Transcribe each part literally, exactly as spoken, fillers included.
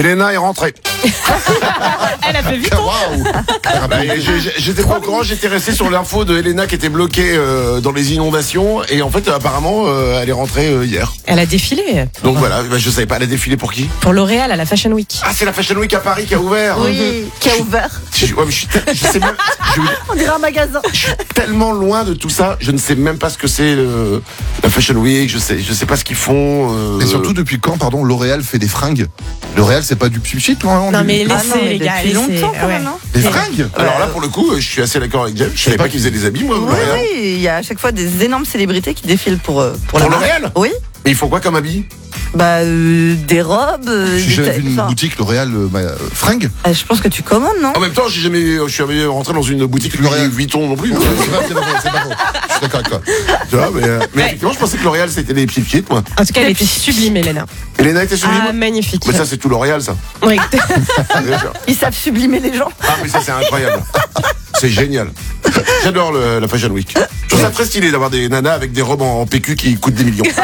Elena est rentrée. Elle a fait vite. Waouh. Bah, j'étais pas au courant, j'étais resté sur l'info de Elena qui était bloquée euh, dans les inondations et en fait apparemment euh, elle est rentrée euh, hier. Elle a défilé. Donc voilà, bah, je savais pas, elle a défilé pour qui? Pour L'Oréal à la Fashion Week. Ah, c'est la Fashion Week à Paris qui a ouvert. Oui, qui a ouvert. Je, ouais, mais je, suis tel- je sais même, je, On dirait un magasin. je suis tellement loin de tout ça, je ne sais même pas ce que c'est le, la Fashion Week, je sais, je sais pas ce qu'ils font. Euh... Mais surtout, depuis quand, pardon, L'Oréal fait des fringues? L'Oréal, c'est pas du pchit, toi, hein, Non du- mais Ah laissez non, mais les gars, depuis laissez. longtemps quand Ouais. même, hein. Des fringues? Alors là, pour le coup, je suis assez d'accord avec James. Je savais pas qu'ils faisaient des habits, moi. Oui, L'Oréal. oui, il y a à chaque fois des énormes célébrités qui défilent pour, euh, pour, la Pour marque. L'Oréal? Oui. Mais ils font quoi comme habit? Bah, euh, des robes. euh, J'ai des jamais ta- vu une enfin, boutique L'Oréal euh, bah, euh, fringues. euh, je pense que tu commandes, non? En même temps, j'ai jamais, je suis jamais rentré dans une boutique Louis L'Oréal. Vuitton non plus. C'est pas, c'est pas faux, c'est pas faux. Je suis d'accord avec toi. Tu vois, mais, euh, mais effectivement, je pensais que L'Oréal c'était des petits pieds, moi. En tout cas, elle était sublime, Elena. Elena était sublime. Ah, magnifique. Mais ça, c'est tout L'Oréal, ça. Oui. Bien sûr. Ils savent sublimer les gens. Ah, mais ça, c'est incroyable. C'est génial. J'adore le- la Fashion Week. Je trouve ça très stylé d'avoir des nanas avec des robes en, en P Q qui coûtent des millions.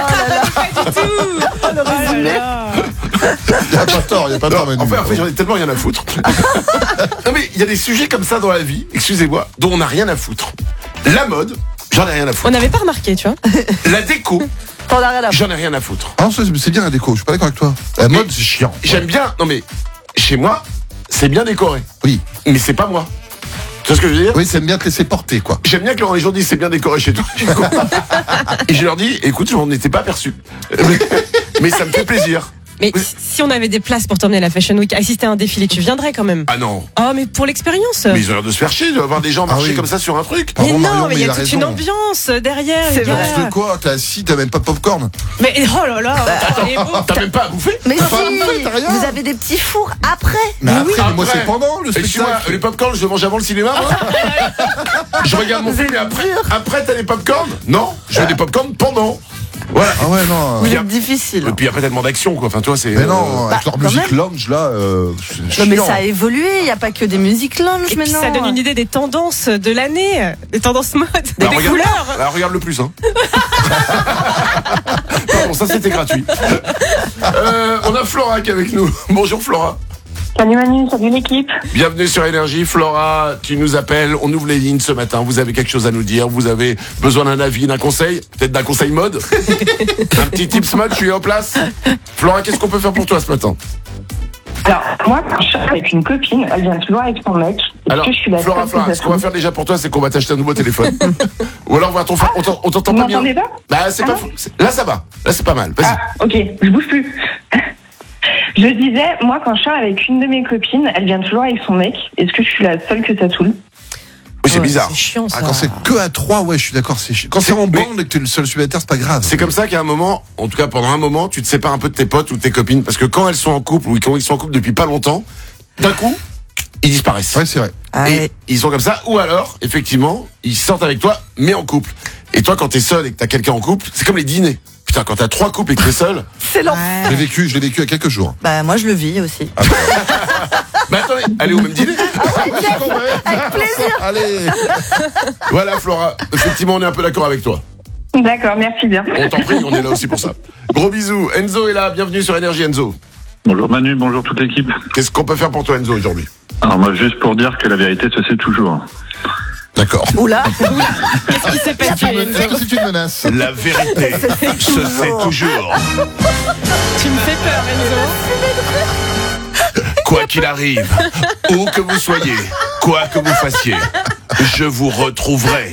Il n'y a pas tort, il n'y a pas tort, Manu. En fait, en fait, j'en ai tellement rien à foutre. Non, mais il y a des sujets comme ça dans la vie, excusez-moi, dont on n'a rien à foutre. La mode, j'en ai rien à On foutre. n'avait pas remarqué, tu vois. La déco, T'en as rien à foutre. j'en ai rien à foutre. Ah non, c'est c'est bien la déco, je suis pas d'accord avec toi. La mode, c'est chiant. J'aime bien, non mais, chez moi, c'est bien décoré. Oui, Mais c'est pas moi. Tu vois ce que je veux dire? oui, c'est bien te laisser porter, quoi. J'aime bien que les gens disent c'est bien décoré chez toi. Je suis content. Et je leur dis, écoute, je m'en étais pas aperçu. Mais, mais ça me fait plaisir. Mais si on avait des places pour t'emmener à la Fashion Week, assister à un défilé, tu viendrais quand même. Ah non. Oh, mais pour l'expérience. Mais ils ont l'air de se faire chier, de voir des gens Ah marcher oui. comme ça sur un truc. Mais Pardon, non, Marion, mais il y il a a toute raison. une ambiance derrière. C'est les gars. vrai. N'importe quoi, t'es assis, t'as même pas de popcorn. Mais oh là là. il est beau. T'as même pas à bouffer? Mais T'as si, pas bouffé, t'as rien. vous avez des petits fours après. Mais après, oui. mais moi, Après. c'est pendant le Excuse-moi, spectacle. les popcorn, je mange avant le cinéma, moi. Je regarde mon film et après, après t'as les popcorn? Non, je veux des popcorn pendant. Voilà. Ah ouais, non. Vous Bien. êtes difficile. Et puis après tellement d'action, quoi. Enfin, toi, c'est. Mais euh, non, avec Bah, leur quand musique même. lounge, là, euh, c'est Non, mais chiant. ça a évolué. Il n'y a pas que des musiques lounge Et puis maintenant. ça donne une idée des tendances de l'année, des tendances mode, des bah, regarde, couleurs. bah, regarde le plus, hein. Pardon, ça c'était gratuit. Euh, on a Flora qui est avec nous. Bonjour Flora. Salut Manu, salut l'équipe. Bienvenue sur Énergie. Flora, tu nous appelles. On ouvre les lignes ce matin. Vous avez quelque chose à nous dire. Vous avez besoin d'un avis, d'un conseil. Peut-être d'un conseil mode. Un petit tips mode, tu es en place. Flora, qu'est-ce qu'on peut faire pour toi ce matin? Alors, moi, quand je suis avec une copine, elle vient toujours avec son mec. Est-ce Alors, que je suis la Flora, seule Flora, qui ce qu'on va faire déjà pour toi, c'est qu'on va t'acheter un nouveau téléphone. Ou alors on va t'en- on t'en- on t'entend Vous pas bien. m'entendez pas? Bah, c'est Ah pas non fou. C'est- Là, ça va. Là, c'est pas mal. Vas-y. Ah, ok, je bouge plus. Je disais, moi, quand je suis avec une de mes copines, elle vient toujours avec son mec. Est-ce que je suis la seule que ça saoule? Oui, c'est Ouais, bizarre. C'est chiant ça. Ah, quand c'est que à trois, ouais, je suis d'accord, c'est chiant. Quand c'est en Mais- bande et que t'es le seul célibataire, c'est pas grave. C'est comme ça qu'à un moment, en tout cas pendant un moment, tu te sépares un peu de tes potes ou de tes copines. Parce que quand elles sont en couple ou quand ils sont en couple depuis pas longtemps, d'un coup, ils disparaissent. Ouais, c'est vrai. Ah, Et ouais. ils sont comme ça. Ou alors, effectivement, ils sortent avec toi, mais en couple. Et toi, quand t'es seul et que t'as quelqu'un en couple, c'est comme les dîners. Putain, quand t'as trois couples et que t'es seul. C'est l'enfer. Je l'ai vécu, je l'ai vécu il y a quelques jours. Bah, moi, je le vis aussi. Bah attendez, allez au même dîner. Avec plaisir. Allez. Voilà, Flora. Effectivement, on est un peu d'accord avec toi. D'accord, merci bien. On t'en prie, on est là aussi pour ça. Gros bisous. Enzo est là. Bienvenue sur Énergie, Enzo. Bonjour Manu, bonjour toute l'équipe. Qu'est-ce qu'on peut faire pour toi, Enzo, aujourd'hui? Alors moi juste pour dire que la vérité se sait toujours. D'accord. Oula. Qu'est-ce qui s'est passé? Est-ce que c'est une menace? La vérité se sait toujours. Tu me fais peur, Enzo. Quoi qu'il arrive, où que vous soyez, quoi que vous fassiez, je vous retrouverai.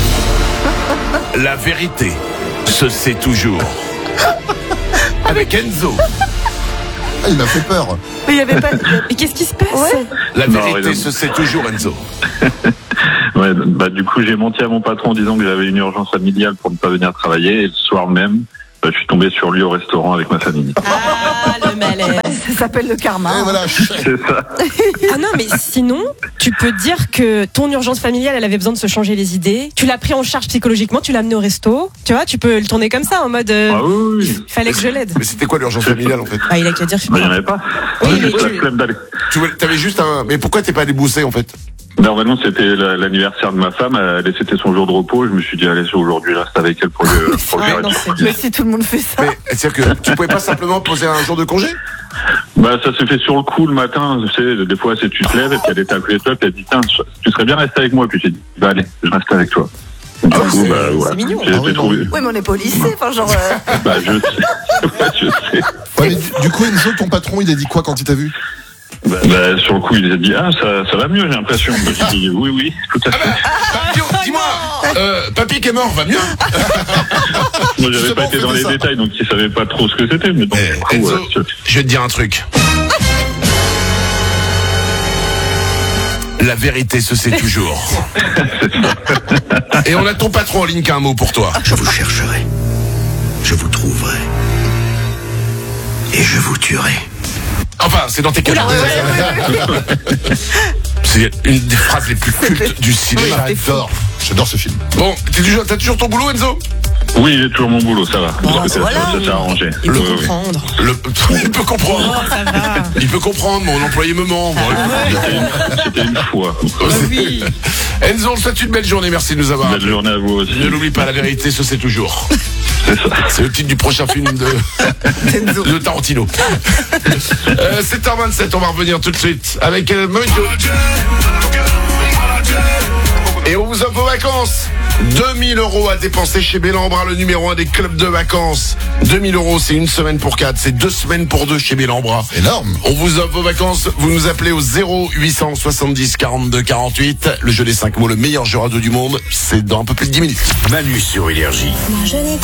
La vérité se sait toujours. Avec Enzo. Ah, il m'a fait peur. Mais il y avait pas. Mais qu'est-ce qui se passe? Ouais. La Non, vérité ouais, non. se sait toujours, Enzo. Ouais, bah du coup j'ai menti à mon patron en disant que j'avais une urgence familiale pour ne pas venir travailler et le soir même, bah, je suis tombé sur lui au restaurant avec ma famille. Ah, le malaise. Ça s'appelle le karma. Et voilà, chut. C'est ça. Ah non, mais sinon, tu peux dire que ton urgence familiale, elle avait besoin de se changer les idées. Tu l'as pris en charge psychologiquement, tu l'as amené au resto. Tu vois, tu peux le tourner comme ça, en mode. euh, Ah oui, oui. Il fallait que je l'aide. Mais c'était quoi l'urgence familiale, en fait? Ah, il a qu'à dire. Bah, il n'y en avait pas. Oui, J'ai mais juste la tu- flemme d'aller. Tu voulais- t'avais juste un. Mais pourquoi t'es pas allé bousser, en fait? Normalement c'était la- l'anniversaire de ma femme, elle, c'était son jour de repos, je me suis dit allez aujourd'hui je reste avec elle pour le, pour le Ouais, faire non, une c'est- surprise. Mais si tout le monde fait ça. Mais c'est-à-dire que tu pouvais pas simplement poser un jour de congé? Bah, ça s'est fait sur le coup le matin. Tu sais, des fois, c'est tu te lèves et puis elle est appelée toi, puis elle dit, tiens, tu serais bien resté avec moi. Puis j'ai dit, bah allez, je reste avec toi. Du Ah, coup, c'est- bah, c'est voilà. mignon. J'ai Ah été oui, trouvé. Oui, mais on n'est pas au lycée, enfin, genre. euh, Bah, je sais. Ouais, je sais. Ouais, mais du, du coup, Enzo, ton patron, il a dit quoi quand il t'a vu? Bah, bah, sur le coup, il a dit, ah, ça, ça va mieux, j'ai l'impression. Bah, j'ai dit, oui, oui, tout à fait. Papy, dis-moi, euh, papy qui est mort va mieux? Moi, j'avais Justement, pas été on dans faisait les ça. détails, donc il savait pas trop ce que c'était. Mais donc, Eh, du coup, Enzo, ouais, je- je vais te dire un truc. La vérité se sait toujours. Et on a ton patron en ligne qui a un mot pour toi. Je vous chercherai, je vous trouverai, et je vous tuerai. Enfin, c'est dans tes canaux. C'est une des phrases les plus cultes du cinéma. J'adore. J'adore ce film. Bon, t'es toujours- t'as toujours ton boulot, Enzo? Oui, j'ai toujours mon boulot, ça va. Bon, Parce que ça, voilà. ça s'est arrangé. Il peut Oui, oui. comprendre. Le... Il peut comprendre. Oh, ça va. Il peut comprendre, mon employé me ment. Bon, C'était une- C'était une fois. Oui. Enzo, on te souhaite une belle journée. Merci de nous avoir Belle appelés. journée à vous aussi. Ne l'oublie pas, la vérité se sait toujours. C'est ça. C'est le titre du prochain film de, de Tarantino. Euh, sept heures vingt-sept, on va revenir tout de suite avec euh, Momento. Et on vous offre vos vacances. deux mille euros à dépenser chez Bellambra, le numéro un des clubs de vacances. deux mille euros, c'est une semaine pour quatre, c'est deux semaines pour deux chez Bellambra. Énorme. On vous offre vos vacances, vous nous appelez au zéro huit cent soixante-dix quarante-deux quarante-huit. Le jeu des cinq mots, le meilleur jeu radio du monde, c'est dans un peu plus de dix minutes. Manu sur Énergie. Moi je n'étais